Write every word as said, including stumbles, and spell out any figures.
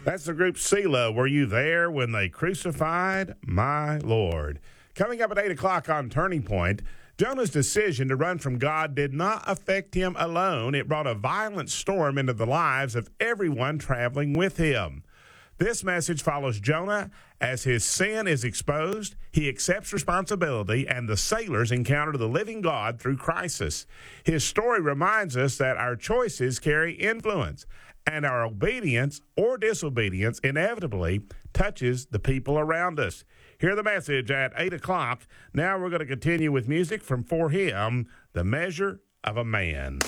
That's the group Selah. Were you there when they crucified my Lord? Coming up at eight o'clock on Turning Point, Jonah's decision to run from God did not affect him alone. It brought a violent storm into the lives of everyone traveling with him. This message follows Jonah as his sin is exposed, he accepts responsibility, and the sailors encounter the living God through crisis. His story reminds us that our choices carry influence, and our obedience or disobedience inevitably touches the people around us. Hear the message at eight o'clock. Now we're going to continue with music from For Him, The Measure of a Man.